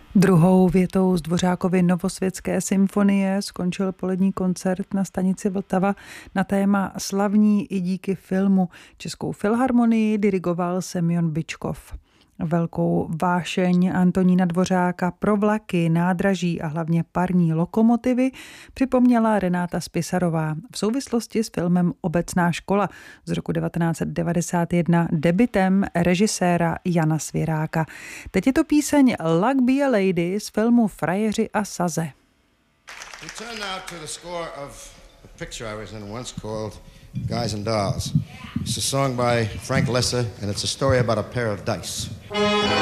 Druhou větou z Dvořákovy Novosvětské symfonie skončil polední koncert na stanici Vltava na téma Slavní i díky filmu. Českou filharmonii dirigoval Semjon Byčkov. Velkou vášeň Antonína Dvořáka pro vlaky, nádraží a hlavně parní lokomotivy připomněla Renáta Spisarová v souvislosti s filmem Obecná škola z roku 1991 debutem režiséra Jana Svěráka. Teď je to píseň Luck Be a Lady z filmu Frajeři a saze. Guys and Dolls. It's a song by Frank Lesser, and it's a story about a pair of dice.